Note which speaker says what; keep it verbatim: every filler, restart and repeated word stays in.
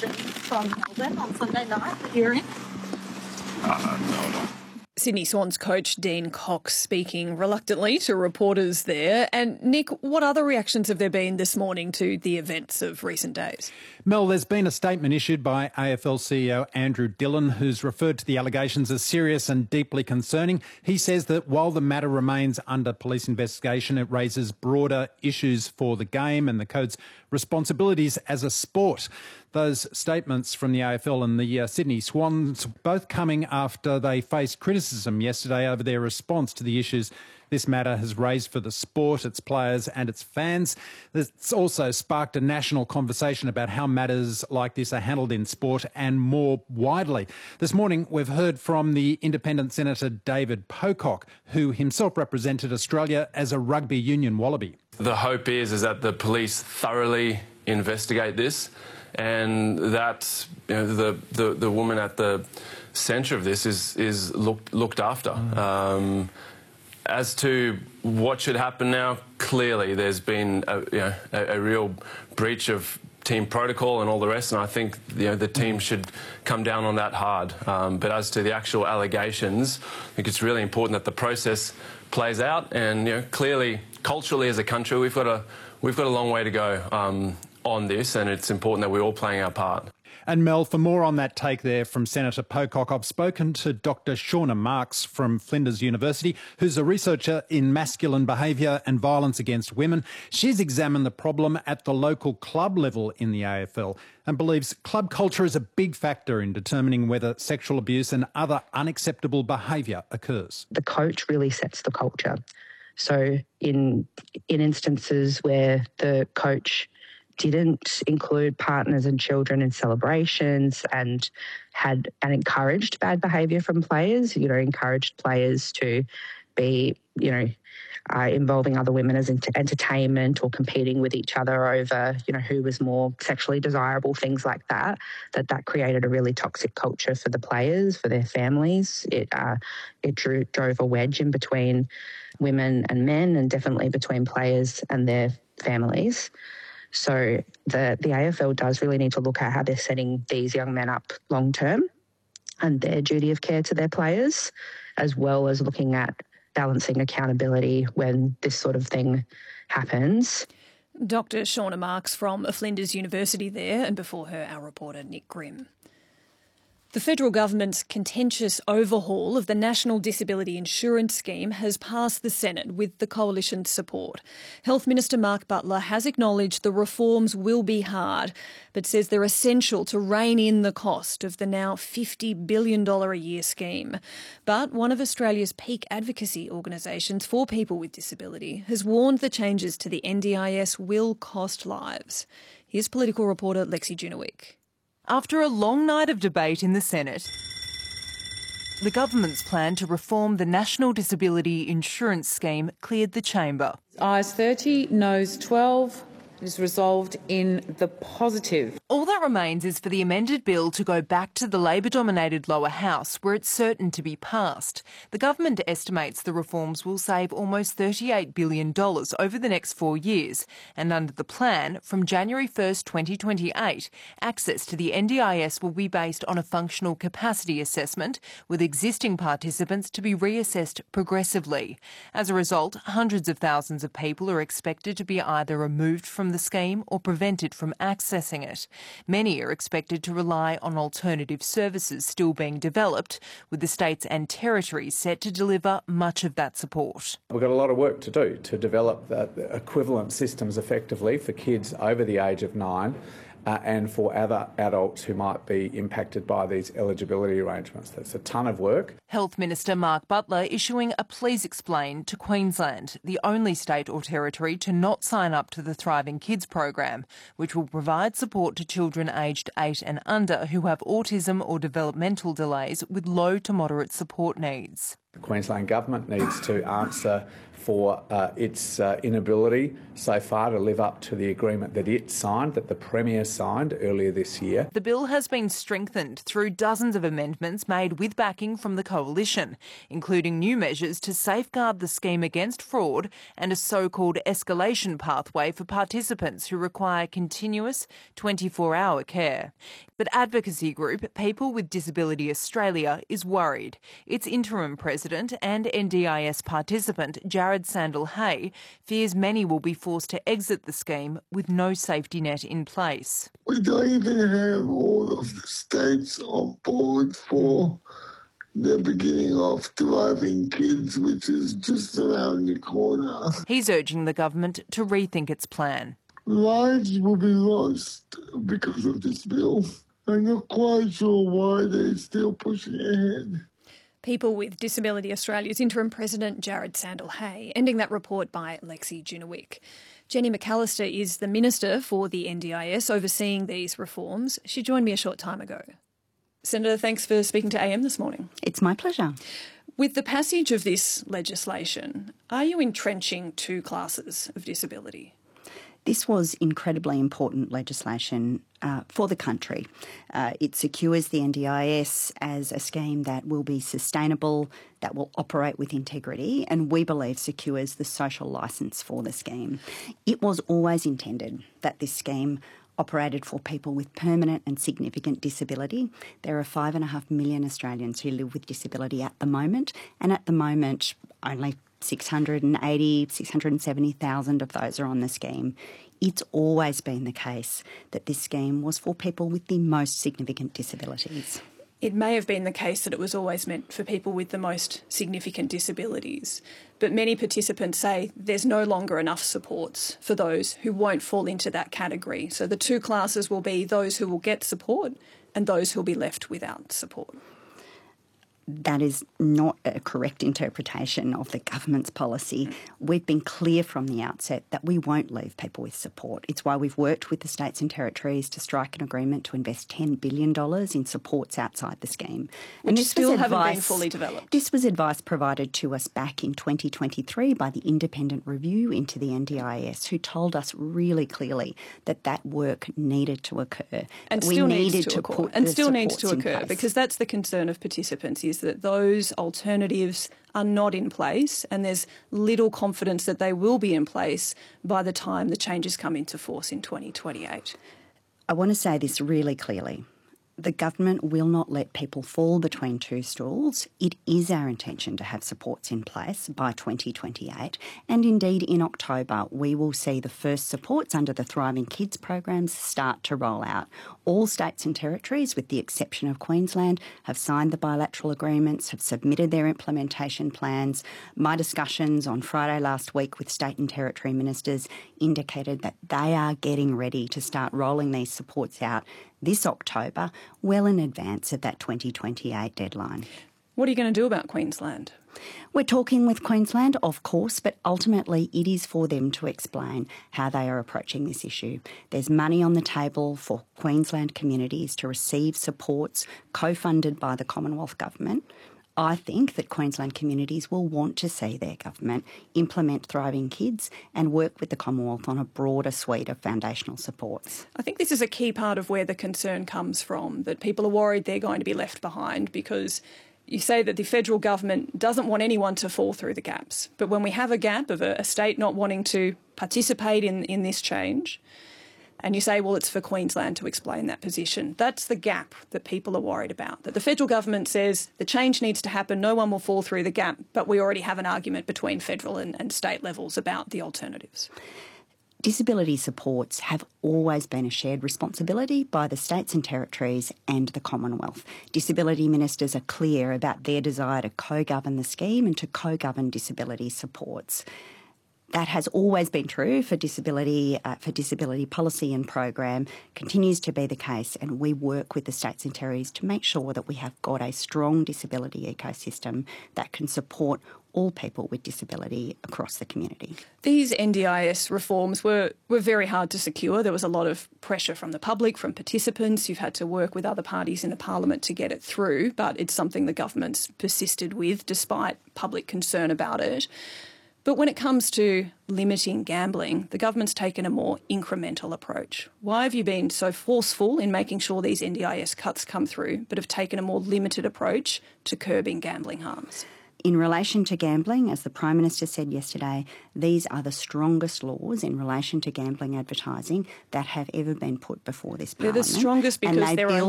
Speaker 1: reaction from Melbourne on Sunday night, the hearing?
Speaker 2: Uh, no, no.
Speaker 3: Sydney Swans coach Dean Cox speaking reluctantly to reporters there. And Nick, what other reactions have there been this morning to the events of recent days?
Speaker 4: Mel, there's been a statement issued by A F L C E O Andrew Dillon, who's referred to the allegations as serious and deeply concerning. He says that while the matter remains under police investigation, it raises broader issues for the game and the code's responsibilities as a sport. Those statements from the A F L and the uh, Sydney Swans both coming after they faced criticism yesterday over their response to the issues this matter has raised for the sport, its players and its fans. It's also sparked a national conversation about how matters like this are handled in sport and more widely. This morning we've heard from the independent Senator David Pocock, who himself represented Australia as a rugby union wallaby.
Speaker 5: The hope is, is that the police thoroughly investigate this and that you know, the, the, the woman at the centre of this is, is looked, looked after. Mm. Um, As to what should happen now, clearly there's been a, you know, a, a real breach of team protocol and all the rest, and I think you know, the team should come down on that hard. Um, but as to the actual allegations, I think it's really important that the process plays out, and you know, clearly, culturally as a country, we've got a, we've got a long way to go um, on this, and it's important that we're all playing our part.
Speaker 4: And Mel, for more on that take there from Senator Pocock, I've spoken to Doctor Shauna Marks from Flinders University, who's a researcher in masculine behaviour and violence against women. She's examined the problem at the local club level in the A F L and believes club culture is a big factor in determining whether sexual abuse and other unacceptable behaviour occurs.
Speaker 6: The coach really sets the culture. So in in instances where the coach didn't include partners and children in celebrations and had and encouraged bad behaviour from players, you know, encouraged players to be, you know, uh, involving other women as ent- entertainment or competing with each other over, you know, who was more sexually desirable, things like that, that that created a really toxic culture for the players, for their families. It, uh, it drew, drove a wedge in between women and men and definitely between players and their families. So the, the A F L does really need to look at how they're setting these young men up long term and their duty of care to their players, as well as looking at balancing accountability when this sort of thing happens.
Speaker 3: Doctor Shauna Marks from Flinders University there, and before her, our reporter Nick Grimm. The federal government's contentious overhaul of the National Disability Insurance Scheme has passed the Senate with the coalition's support. Health Minister Mark Butler has acknowledged the reforms will be hard, but says they're essential to rein in the cost of the now fifty billion dollars a year scheme. But one of Australia's peak advocacy organisations for people with disability has warned the changes to the N D I S will cost lives. Here's political reporter Lexi Junowick.
Speaker 7: After a long night of debate in the Senate, the government's plan to reform the National Disability Insurance Scheme cleared the chamber.
Speaker 8: Ayes thirty, noes twelve. It is resolved in the positive.
Speaker 7: All that remains is for the amended bill to go back to the Labor-dominated lower house, where it's certain to be passed. The government estimates the reforms will save almost thirty-eight billion dollars over the next four years. And under the plan, from January first, twenty twenty-eight, access to the N D I S will be based on a functional capacity assessment, with existing participants to be reassessed progressively. As a result, hundreds of thousands of people are expected to be either removed from the scheme or prevented from accessing it. Many are expected to rely on alternative services still being developed, with the states and territories set to deliver much of that support.
Speaker 9: We've got a lot of work to do to develop the equivalent systems effectively for kids over the age of nine uh, and for other adults who might be impacted by these eligibility arrangements. That's a ton of work.
Speaker 7: Health Minister Mark Butler issuing a please explain to Queensland, the only state or territory to not sign up to the Thriving Kids program, which will provide support to children aged eight and under who have autism or developmental delays with low to moderate support needs.
Speaker 9: The Queensland Government needs to answer for uh, its uh, inability so far to live up to the agreement that it signed, that the Premier signed earlier this year.
Speaker 7: The bill has been strengthened through dozens of amendments made with backing from the Coalition, including new measures to safeguard the scheme against fraud and a so-called escalation pathway for participants who require continuous twenty-four hour care. But advocacy group People with Disability Australia is worried. Its interim president and N D I S participant Jared Sandel-Hay fears many will be forced to exit the scheme with no safety net in place.
Speaker 10: We don't even have all of the states on board for the beginning of Thriving Kids, which is just around the corner.
Speaker 7: He's urging the government to rethink its plan.
Speaker 10: Lives will be lost because of this bill. I'm not quite sure why they're still pushing ahead.
Speaker 3: People with Disability Australia's interim president, Jared Sandel-Hay, ending that report by Lexi Junowick. Jenny McAllister is the Minister for the N D I S overseeing these reforms. She joined me a short time ago. Senator, thanks for speaking to A M this morning.
Speaker 11: It's my pleasure.
Speaker 3: With the passage of this legislation, are you entrenching two classes of disability?
Speaker 11: This was incredibly important legislation uh, for the country. Uh, it secures the N D I S as a scheme that will be sustainable, that will operate with integrity, and we believe secures the social licence for the scheme. It was always intended that this scheme operated for people with permanent and significant disability. There are five and a half million Australians who live with disability at the moment, and at the moment only six hundred eighty, six hundred seventy thousand of those are on the scheme. It's always been the case that this scheme was for people with the most significant disabilities.
Speaker 3: It may have been the case that it was always meant for people with the most significant disabilities, but many participants say there's no longer enough supports for those who won't fall into that category. So the two classes will be those who will get support and those who will be left without support.
Speaker 11: That is not a correct interpretation of the government's policy. We've been clear from the outset that we won't leave people with support. It's why we've worked with the states and territories to strike an agreement to invest ten billion dollars in supports outside the scheme.
Speaker 3: Which
Speaker 11: and this
Speaker 3: still
Speaker 11: was
Speaker 3: haven't
Speaker 11: advice,
Speaker 3: been fully developed.
Speaker 11: This was advice provided to us back in twenty twenty-three by the independent review into the N D I S, who told us really clearly that that work needed to occur.
Speaker 3: And
Speaker 11: we
Speaker 3: still
Speaker 11: needed
Speaker 3: needs to,
Speaker 11: to
Speaker 3: occur.
Speaker 11: put
Speaker 3: And
Speaker 11: the
Speaker 3: still needs to
Speaker 11: supports in
Speaker 3: occur
Speaker 11: place.
Speaker 3: because that's the concern of participants, is that those alternatives are not in place and there's little confidence that they will be in place by the time the changes come into force in twenty twenty-eight.
Speaker 11: I want to say this really clearly. The government will not let people fall between two stools. It is our intention to have supports in place by twenty twenty-eight, and indeed in October we will see the first supports under the Thriving Kids programs start to roll out. All states and territories, with the exception of Queensland, have signed the bilateral agreements, have submitted their implementation plans. My discussions on Friday last week with state and territory ministers indicated that they are getting ready to start rolling these supports out this October, well in advance of that twenty twenty-eight deadline.
Speaker 3: What are you going to do about Queensland?
Speaker 11: We're talking with Queensland, of course, but ultimately it is for them to explain how they are approaching this issue. There's money on the table for Queensland communities to receive supports co-funded by the Commonwealth Government. I think that Queensland communities will want to see their government implement Thriving Kids and work with the Commonwealth on a broader suite of foundational supports.
Speaker 3: I think this is a key part of where the concern comes from, that people are worried they're going to be left behind because you say that the federal government doesn't want anyone to fall through the gaps. But when we have a gap of a, a state not wanting to participate in, in this change, and you say, well, it's for Queensland to explain that position. That's the gap that people are worried about, that the federal government says the change needs to happen, no one will fall through the gap, but we already have an argument between federal and, and state levels about the alternatives.
Speaker 11: Disability supports have always been a shared responsibility by the states and territories and the Commonwealth. Disability ministers are clear about their desire to co-govern the scheme and to co-govern disability supports. That has always been true for disability uh, for disability policy and program, continues to be the case, and we work with the states and territories to make sure that we have got a strong disability ecosystem that can support all people with disability across the community.
Speaker 3: These N D I S reforms were, were very hard to secure. There was a lot of pressure from the public, from participants. You've had to work with other parties in the parliament to get it through, but it's something the government's persisted with despite public concern about it. But when it comes to limiting gambling, the government's taken a more incremental approach. Why have you been so forceful in making sure these N D I S cuts come through, but have taken a more limited approach to curbing gambling harms?
Speaker 11: In relation to gambling, as the Prime Minister said yesterday, these are the strongest laws in relation to gambling advertising that have ever been put before this Parliament.
Speaker 3: They're the strongest because they're
Speaker 11: build,